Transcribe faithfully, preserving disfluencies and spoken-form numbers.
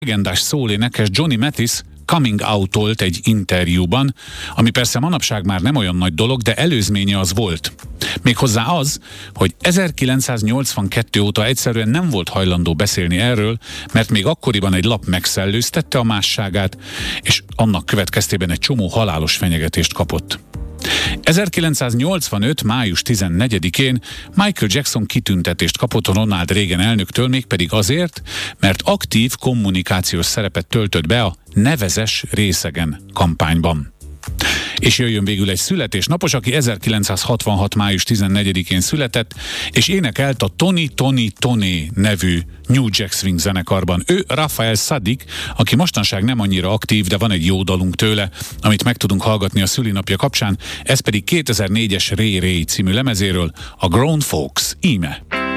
legendás szólénekes Johnny Mathis coming out-olt egy interjúban, ami persze manapság már nem olyan nagy dolog, de előzménye az volt. Méghozzá az, hogy ezerkilencszáznyolcvankettő óta egyszerűen nem volt hajlandó beszélni erről, mert még akkoriban egy lap megszellőztette a másságát, és annak következtében egy csomó halálos fenyegetést kapott. ezerkilencszáznyolcvanöt. május tizennegyedikén Michael Jackson kitüntetést kapott Ronald Reagan elnöktől, mégpedig azért, mert aktív kommunikációs szerepet töltött be a Nevezess részegen kampányban. És jöjjön végül egy születésnapos, aki ezerkilencszázhatvanhat. május tizennegyedikén született, és énekelt a Tony Tony Tony nevű New Jack Swing zenekarban. Ő Raphael Saadiq, aki mostanság nem annyira aktív, de van egy jó dalunk tőle, amit meg tudunk hallgatni a szülinapja kapcsán, ez pedig kétezer-négyes Ray Ray című lemezéről, a Grown Folks íme.